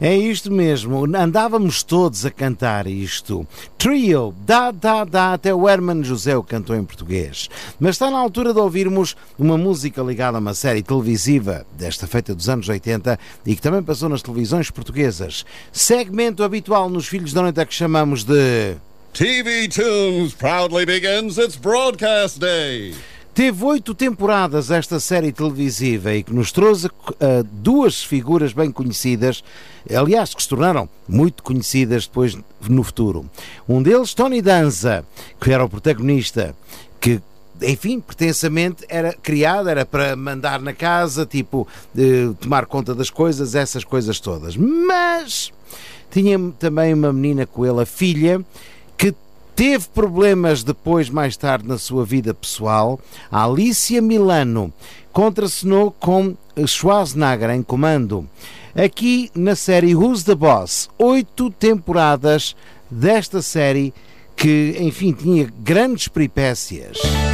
É isto mesmo, andávamos todos a cantar isto. Trio, dá, dá, dá, até o Hermano José o cantou em português. Mas está na altura de ouvirmos uma música ligada a uma série televisiva, desta feita dos anos 80, e que também passou nas televisões portuguesas. Segmento habitual nos Filhos da Noite a que chamamos de... TV Tunes proudly begins its broadcast day. Teve 8 temporadas esta série televisiva e que nos trouxe duas figuras bem conhecidas, aliás, que se tornaram muito conhecidas depois no futuro. Um deles, Tony Danza, que era o protagonista, que, enfim, pretensamente era criado, era para mandar na casa, tipo, tomar conta das coisas, essas coisas todas. Mas tinha também uma menina com ele, a filha, que teve problemas depois, mais tarde, na sua vida pessoal. A Alicia Milano contracenou com Schwarzenegger em comando. Aqui na série Who's the Boss? 8 temporadas desta série que, enfim, tinha grandes peripécias.